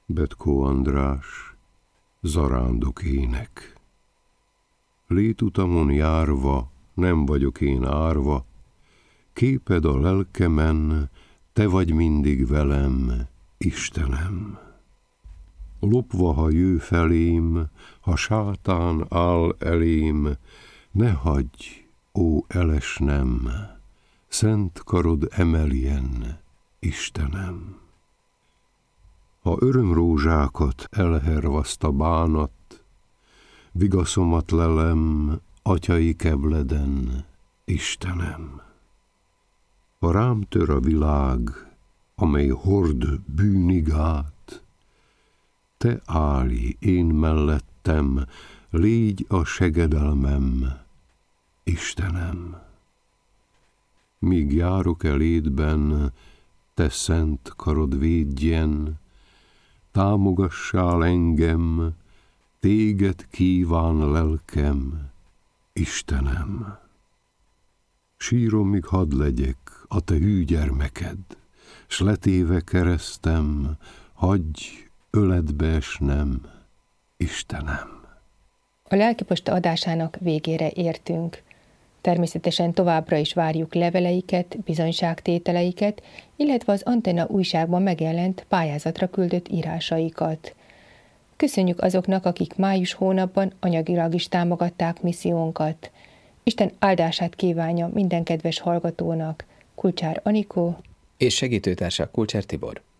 Betkó András, zarándok ének. Létutamon járva, nem vagyok én árva, képed a lelkemen, te vagy mindig velem, Istenem. Lopva, ha jő felém, ha sátán áll elém, ne hagyj, ó elesnem, szent karod emeljen, Istenem. Ha örömrózsákat elhervaszt a bánat, vigaszomat lelem atyai kebleden, Istenem. Ha rám tör a világ, amely hord bűnigát, te állj én mellettem, légy a segedelmem, Istenem. Míg járok elédben, te szent karod védjen, támogassál engem, téged kíván lelkem, Istenem. Síromig hadd legyek a te hű gyermeked, s letéve keresztem, hagyj öledbe esnem, Istenem. A Lelkiposta adásának végére értünk. Természetesen továbbra is várjuk leveleiket, bizonyságtételeiket, illetve az Antenna újságban megjelent pályázatra küldött írásaikat. Köszönjük azoknak, akik május hónapban anyagilag is támogatták missziónkat. Isten áldását kívánja minden kedves hallgatónak, Kulcsár Anikó és segítőtársa Kulcsár Tibor.